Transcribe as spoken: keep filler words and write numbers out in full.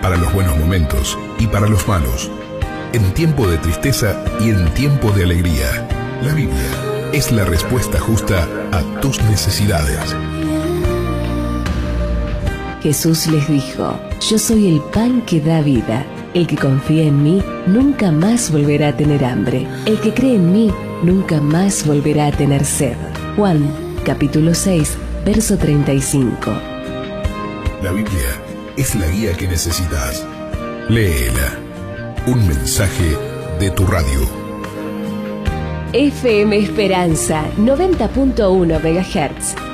para los buenos momentos y para los malos, en tiempo de tristeza y en tiempo de alegría. La Biblia es la respuesta justa a tus necesidades. Jesús les dijo: yo soy el pan que da vida. El que confía en mí nunca más volverá a tener hambre. El que cree en mí nunca más volverá a tener sed. Juan, capítulo seis, verso treinta y cinco. La Biblia es la guía que necesitas. Léela. Un mensaje de tu radio. F M Esperanza, noventa punto uno megahertz.